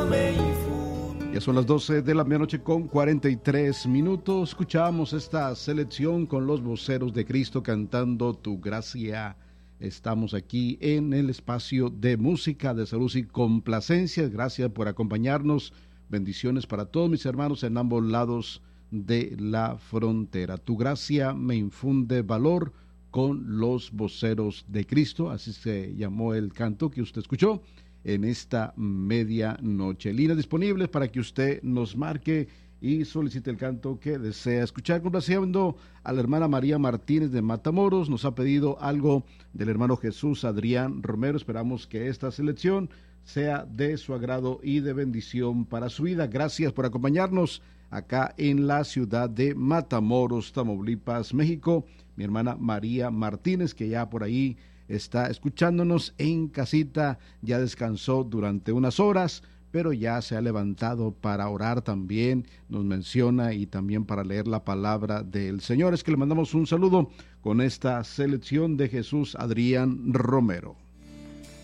me infunde. Ya son las 12 de la medianoche con 43 minutos. Escuchamos esta selección con los voceros de Cristo cantando Tu Gracia. Estamos aquí en el espacio de música, de salud y complacencias. Gracias por acompañarnos. Bendiciones para todos mis hermanos en ambos lados de la frontera. Tu gracia me infunde valor con los voceros de Cristo. Así se llamó el canto que usted escuchó en esta medianoche. Líneas disponibles para que usted nos marque y solicite el canto que desea escuchar. Complaciendo a la hermana María Martínez de Matamoros, nos ha pedido algo del hermano Jesús Adrián Romero. Esperamos que esta selección sea de su agrado y de bendición para su vida. Gracias por acompañarnos acá en la ciudad de Matamoros, Tamaulipas, México. Mi hermana María Martínez, que ya por ahí está escuchándonos en casita, ya descansó durante unas horas, pero ya se ha levantado para orar también, nos menciona, y también para leer la palabra del Señor. Es que le mandamos un saludo con esta selección de Jesús Adrián Romero.